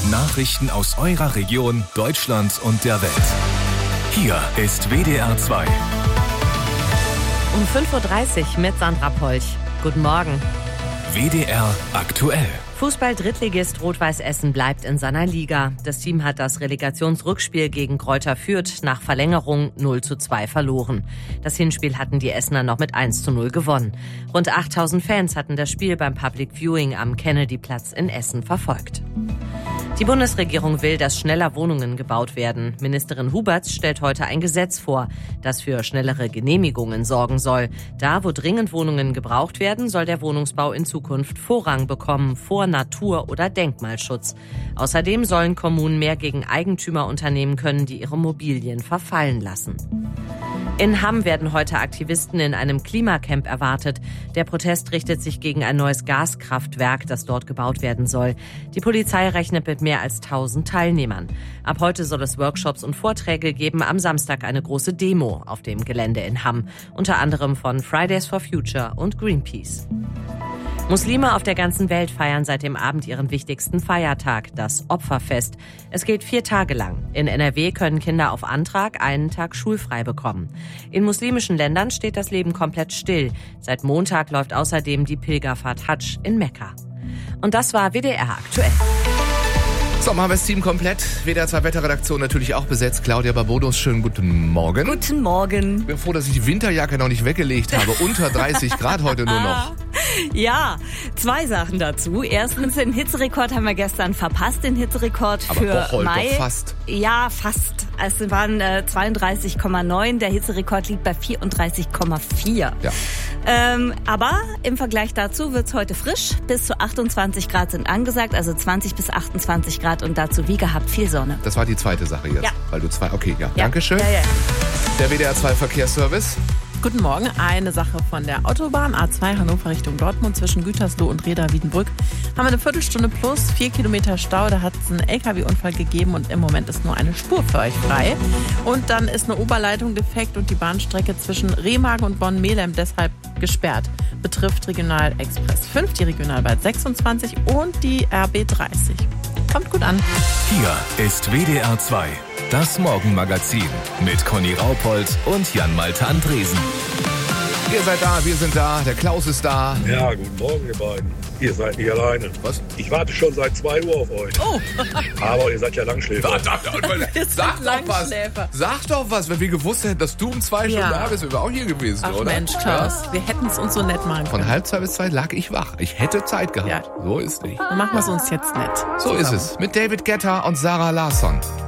Nachrichten aus eurer Region, Deutschland und der Welt. Hier ist WDR 2. Um 5.30 Uhr mit Sandra Polch. Guten Morgen. WDR aktuell. Fußball-Drittligist Rot-Weiß Essen bleibt in seiner Liga. Das Team hat das Relegationsrückspiel gegen Greuther Fürth nach Verlängerung 0:2 verloren. Das Hinspiel hatten die Essener noch mit 1:0 gewonnen. Rund 8.000 Fans hatten das Spiel beim Public Viewing am Kennedy-Platz in Essen verfolgt. Die Bundesregierung will, dass schneller Wohnungen gebaut werden. Ministerin Huberts stellt heute ein Gesetz vor, das für schnellere Genehmigungen sorgen soll. Da, wo dringend Wohnungen gebraucht werden, soll der Wohnungsbau in Zukunft Vorrang bekommen vor Natur- oder Denkmalschutz. Außerdem sollen Kommunen mehr gegen Eigentümer unternehmen können, die ihre Immobilien verfallen lassen. In Hamm werden heute Aktivisten in einem Klimacamp erwartet. Der Protest richtet sich gegen ein neues Gaskraftwerk, das dort gebaut werden soll. Die Polizei rechnet mit mehr als 1.000 Teilnehmern. Ab heute soll es Workshops und Vorträge geben. Am Samstag eine große Demo auf dem Gelände in Hamm. Unter anderem von Fridays for Future und Greenpeace. Muslime auf der ganzen Welt feiern seit dem Abend ihren wichtigsten Feiertag, das Opferfest. Es geht 4 Tage lang. In NRW können Kinder auf Antrag einen Tag schulfrei bekommen. In muslimischen Ländern steht das Leben komplett still. Seit Montag läuft außerdem die Pilgerfahrt Hadsch in Mekka. Und das war WDR aktuell. So, machen wir das Team komplett. WDR 2 Wetterredaktion natürlich auch besetzt. Claudia Barbodos, schönen guten Morgen. Guten Morgen. Ich bin froh, dass ich die Winterjacke noch nicht weggelegt habe. Unter 30 Grad heute nur noch. Ja, 2 Sachen dazu. Erstens, den Hitzerekord haben wir gestern verpasst, den Hitzerekord Aber für Bocholt Mai. doch fast. Ja, fast. Es waren 32,9. Der Hitzerekord liegt bei 34,4. Ja. Aber im Vergleich dazu wird's heute frisch. Bis zu 28 Grad sind angesagt, also 20 bis 28 Grad und dazu wie gehabt viel Sonne. Das war die zweite Sache jetzt. Ja. Weil du okay, ja. Ja. Dankeschön. Ja. Der WDR 2 Verkehrsservice. Guten Morgen. Eine Sache von der Autobahn A2 Hannover Richtung Dortmund zwischen Gütersloh und Reda-Wiedenbrück. Haben wir eine Viertelstunde plus, 4 Kilometer Stau. Da hat es einen LKW-Unfall gegeben und im Moment ist nur eine Spur für euch frei. Und dann ist eine Oberleitung defekt und die Bahnstrecke zwischen Remagen und Bonn-Melem deshalb gesperrt. Betrifft Regional-Express 5, die Regionalbahn 26 und die RB 30. Kommt gut an. Hier ist WDR 2. Das Morgenmagazin mit Conny Raupold und Jan-Malte Andresen. Ihr seid da, wir sind da, der Klaus ist da. Ja, guten Morgen, ihr beiden. Ihr seid nicht alleine. Was? Ich warte schon seit 2 Uhr auf euch. Oh. Aber ihr seid ja Langschläfer. Sag doch was. Sag doch was, wenn wir gewusst hätten, dass du um 2 schon da bist, wären wir auch hier gewesen, Ach oder? Mensch, Klaus, wir hätten es uns so nett machen können. Von 1:30 bis 2 lag ich wach. Ich hätte Zeit gehabt. Ja. So ist nicht. Dann machen wir es uns jetzt nett. So ist es. Mit David Guetta und Sarah Larsson.